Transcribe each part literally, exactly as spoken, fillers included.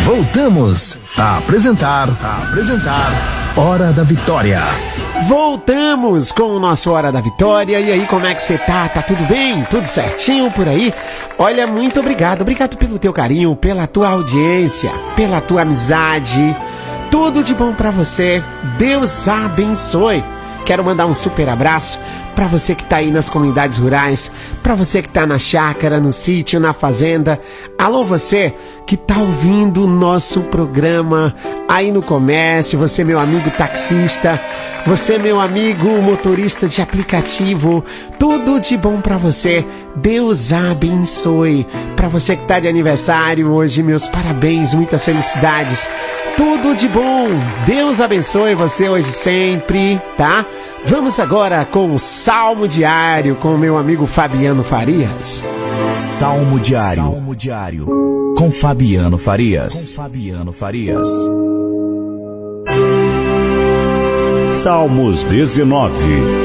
Voltamos a apresentar, a apresentar Hora da Vitória. Voltamos com o nosso Hora da Vitória. E aí, como é que você tá? Tá tudo bem? Tudo certinho por aí? Olha, muito obrigado. Obrigado pelo teu carinho, pela tua audiência, pela tua amizade. Tudo de bom pra você. Deus abençoe. Quero mandar um super abraço para você que tá aí nas comunidades rurais, para você que tá na chácara, no sítio, na fazenda. Alô, você que tá ouvindo o nosso programa aí no comércio, você meu amigo taxista, você meu amigo motorista de aplicativo, tudo de bom para você. Deus abençoe. Para você que tá de aniversário hoje, meus parabéns, muitas felicidades. Tudo de bom. Deus abençoe você hoje sempre, tá? Vamos agora com o Salmo Diário com o meu amigo Fabiano Farias. Salmo Diário. Salmo Diário. Com Fabiano Farias. Com Fabiano Farias. Salmos dezenove.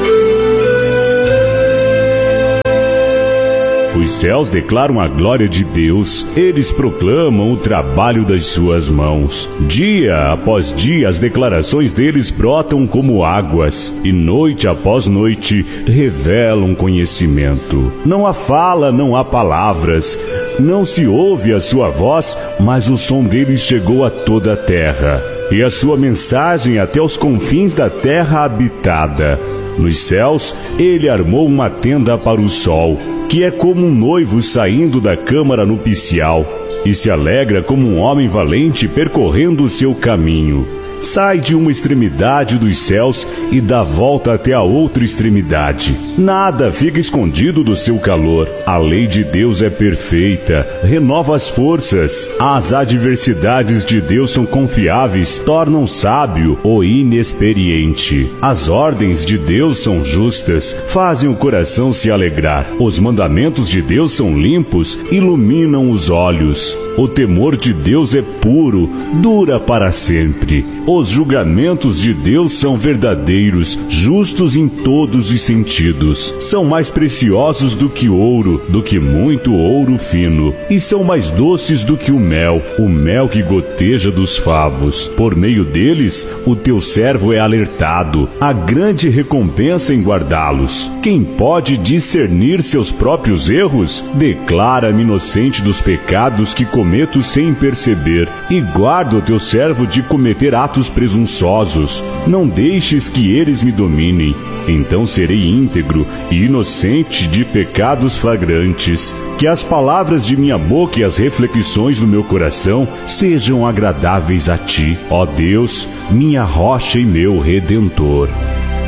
Os céus declaram a glória de Deus, eles proclamam o trabalho das suas mãos. Dia após dia as declarações deles brotam como águas, e noite após noite revelam conhecimento. Não há fala, não há palavras, não se ouve a sua voz, mas o som deles chegou a toda a terra, e a sua mensagem até os confins da terra habitada. Nos céus, ele armou uma tenda para o sol, que é como um noivo saindo da câmara nupcial, e se alegra como um homem valente percorrendo o seu caminho. Sai de uma extremidade dos céus e dá volta até a outra extremidade. Nada fica escondido do seu calor. A lei de Deus é perfeita, renova as forças. As adversidades de Deus são confiáveis, tornam sábio o inexperiente. As ordens de Deus são justas, fazem o coração se alegrar. Os mandamentos de Deus são limpos, iluminam os olhos. O temor de Deus é puro, dura para sempre. Os julgamentos de Deus são verdadeiros, justos em todos os sentidos. São mais preciosos do que ouro, do que muito ouro fino. E são mais doces do que o mel, o mel que goteja dos favos. Por meio deles, o teu servo é alertado. Há grande recompensa em guardá-los. Quem pode discernir seus próprios erros? Declara-me inocente dos pecados que cometo sem perceber. E guarda o teu servo de cometer atos presunçosos. Não deixes que eles me dominem. Então serei íntegro e inocente de pecados flagrantes. Que as palavras de minha boca e as reflexões do meu coração sejam agradáveis a ti, ó Deus, minha rocha e meu redentor.